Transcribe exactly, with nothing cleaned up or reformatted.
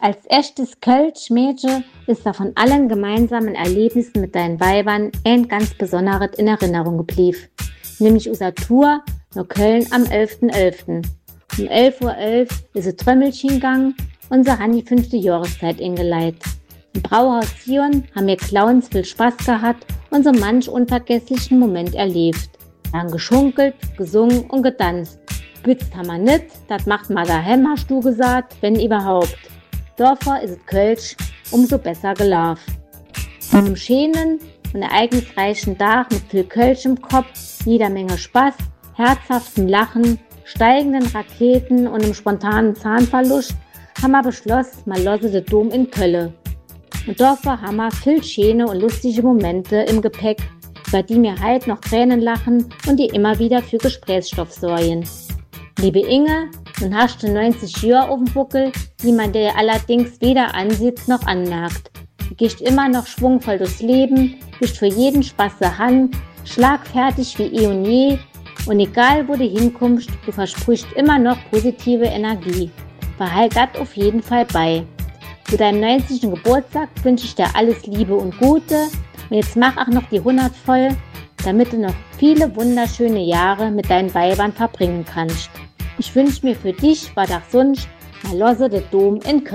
Als echtes Kölsch-Mädchen ist da von allen gemeinsamen Erlebnissen mit deinen Weibern ein ganz besonderes in Erinnerung geblieben. Nämlich unser Tour nach Köln am elften elften Um elf Uhr elf ist ein Trömmelchen gegangen und sie haben die fünfte Jahreszeit eingeleitet. Im Brauhaus Sion haben wir Clowns viel Spaß gehabt und so manch unvergesslichen Moment erlebt. Wir haben geschunkelt, gesungen und getanzt. Bützt haben wir nicht, das macht man daheim, hast du gesagt, wenn überhaupt. Dörfer ist es Kölsch, umso besser gelaufen. Von einem schönen und ereignisreichen Tag mit viel Kölsch im Kopf, jeder Menge Spaß, herzhaftem Lachen, steigenden Raketen und einem spontanen Zahnverlust haben wir beschlossen, mal losse den Dom in Köln. Und dafür haben wir viel schöne und lustige Momente im Gepäck, über die mir heute noch Tränen lachen und die immer wieder für Gesprächsstoff sorgen. Liebe Inge, nun hast du neunzig Jahre auf dem Buckel, die man dir allerdings weder ansieht noch anmerkt. Du gehst immer noch schwungvoll durchs Leben, bist für jeden Spaß der Hand, schlagfertig wie eh und je und egal wo du hinkommst, du versprichst immer noch positive Energie. Behalt das auf jeden Fall bei. Zu deinem neunzigsten Geburtstag wünsche ich dir alles Liebe und Gute und jetzt mach auch noch die hundert voll, damit du noch viele wunderschöne Jahre mit deinen Weibern verbringen kannst. Ich wünsche mir für dich, was auch sonst, mal losse den Dom in Köln.